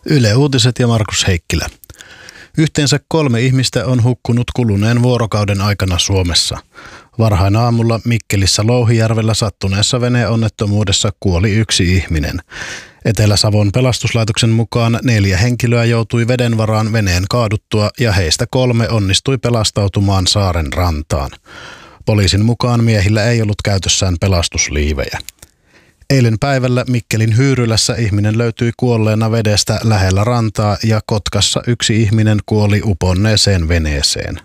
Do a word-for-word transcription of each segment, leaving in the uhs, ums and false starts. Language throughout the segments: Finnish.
Yle Uutiset ja Markus Heikkilä. Yhteensä kolme ihmistä on hukkunut kuluneen vuorokauden aikana Suomessa. Varhain aamulla Mikkelissä Louhijärvellä sattuneessa veneonnettomuudessa kuoli yksi ihminen. Etelä-Savon pelastuslaitoksen mukaan neljä henkilöä joutui veden varaan veneen kaaduttua ja heistä kolme onnistui pelastautumaan saaren rantaan. Poliisin mukaan miehillä ei ollut käytössään pelastusliivejä. Eilen päivällä Mikkelin Hyyrylässä ihminen löytyi kuolleena vedestä lähellä rantaa ja Kotkassa yksi ihminen kuoli uponneeseen veneeseen.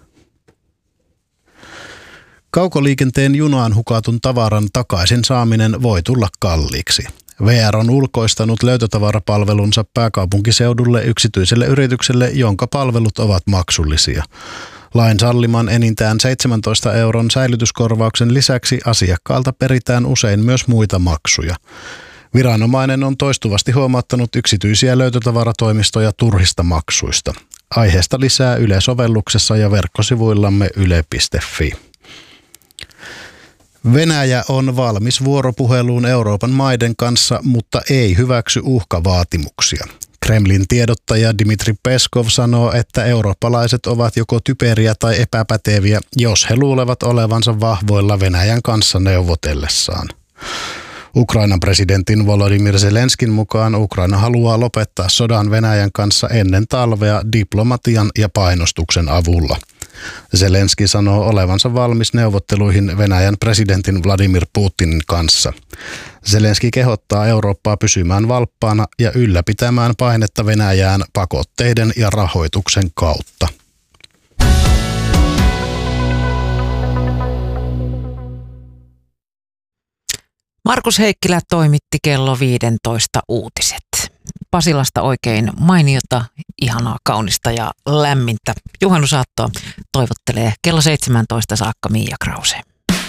Kaukoliikenteen junaan hukatun tavaran takaisin saaminen voi tulla kalliiksi. V R on ulkoistanut löytötavarapalvelunsa pääkaupunkiseudulle yksityiselle yritykselle, jonka palvelut ovat maksullisia. Lain salliman enintään seitsemäntoista euron säilytyskorvauksen lisäksi asiakkaalta peritään usein myös muita maksuja. Viranomainen on toistuvasti huomauttanut yksityisiä löytötavaratoimistoja turhista maksuista. Aiheesta lisää Yle-sovelluksessa ja verkkosivuillamme yle piste fi. Venäjä on valmis vuoropuheluun Euroopan maiden kanssa, mutta ei hyväksy uhkavaatimuksia. Kremlin tiedottaja Dmitri Peskov sanoo, että eurooppalaiset ovat joko typeriä tai epäpäteviä, jos he luulevat olevansa vahvoilla Venäjän kanssa neuvotellessaan. Ukrainan presidentin Volodymyr Zelenskin mukaan Ukraina haluaa lopettaa sodan Venäjän kanssa ennen talvea diplomatian ja painostuksen avulla. Zelenski sanoo olevansa valmis neuvotteluihin Venäjän presidentin Vladimir Putinin kanssa. Zelenski kehottaa Eurooppaa pysymään valppaana ja ylläpitämään painetta Venäjään pakotteiden ja rahoituksen kautta. Markus Heikkilä toimitti kello viisitoista uutiset. Pasilasta oikein mainiota, ihanaa, kaunista ja lämmintä juhannusaattoa toivottelee kello seitsemäntoista saakka Miia Krause.